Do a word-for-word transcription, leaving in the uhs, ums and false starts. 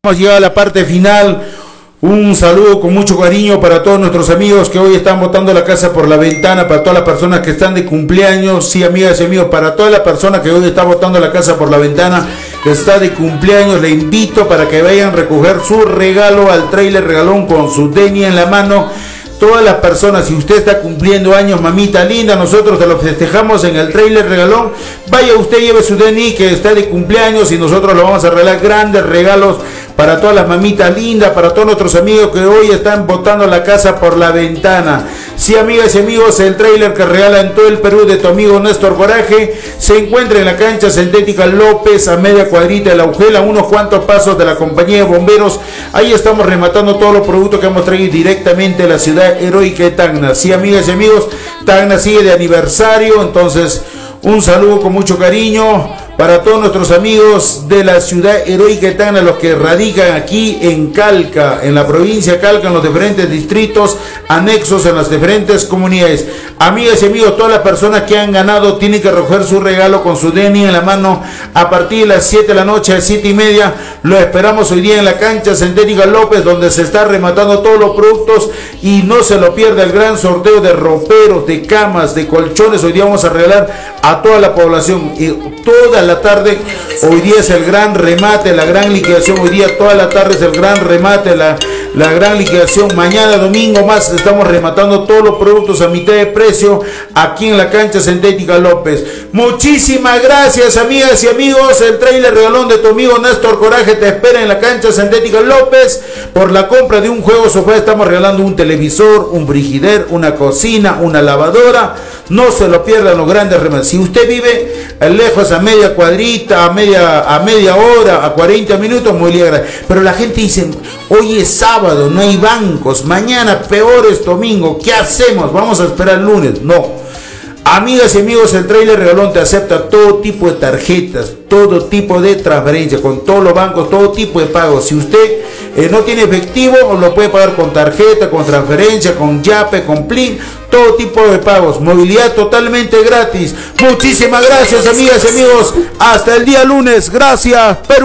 Hemos llegado a la parte final. Un saludo con mucho cariño para todos nuestros amigos que hoy están botando la casa por la ventana, para todas las personas que están de cumpleaños, sí, amigas y amigos, para todas las personas que hoy están botando la casa por la ventana, que está de cumpleaños, le invito para que vayan a recoger su regalo al Trailer Regalón con su denia en la mano. Todas las personas, si usted está cumpliendo años, mamita linda, nosotros te lo festejamos en el Trailer Regalón. Vaya usted, lleve su D N I que está de cumpleaños y nosotros lo vamos a regalar grandes regalos para todas las mamitas lindas, para todos nuestros amigos que hoy están botando la casa por la ventana. Sí, amigas y amigos, el trailer que regala en todo el Perú de tu amigo Néstor Coraje se encuentra en la cancha sintética López, a media cuadrita de la Ujela, unos cuantos pasos de la compañía de bomberos. Ahí estamos rematando todos los productos que hemos traído directamente de la ciudad heroica de Tacna. Sí, amigas y amigos, Tacna sigue de aniversario, entonces un saludo con mucho cariño para todos nuestros amigos de la ciudad heroica de Tacna, los que radican aquí en Calca, en la provincia de Calca, en los diferentes distritos anexos, en las diferentes comunidades. Amigas y amigos, todas las personas que han ganado tienen que recoger su regalo con su D N I en la mano a partir de las siete de la noche, a siete y media. Lo esperamos hoy día en la cancha sintética López, donde se está rematando todos los productos, y no se lo pierda el gran sorteo de roperos, de camas, de colchones. Hoy día vamos a regalar a toda la población, y toda la tarde, hoy día es el gran remate, la gran liquidación. Hoy día toda la tarde es el gran remate, la, la gran liquidación. Mañana domingo más estamos rematando todos los productos a mitad de precio aquí en la cancha sintética López. Muchísimas gracias, amigas y amigos. El trailer regalón de tu amigo Néstor Coraje te espera en la cancha sintética López. Por la compra de un juego sofá estamos regalando un televisor, un frigider, una cocina, una lavadora. No se lo pierdan los grandes remates. Si usted vive lejos, a media cuadrita, a media, a media hora, a cuarenta minutos, muy libre. Pero la gente dice, hoy es sábado, no hay bancos, mañana peor es domingo, ¿qué hacemos? Vamos a esperar el lunes. No. Amigas y amigos, el trailer regalón te acepta todo tipo de tarjetas, todo tipo de transferencia, con todos los bancos, todo tipo de pagos. Si usted eh, no tiene efectivo, lo puede pagar con tarjeta, con transferencia, con Yape, con Plin, todo tipo de pagos, movilidad totalmente gratis. Muchísimas gracias, amigas y amigos, hasta el día lunes. Gracias, Perú.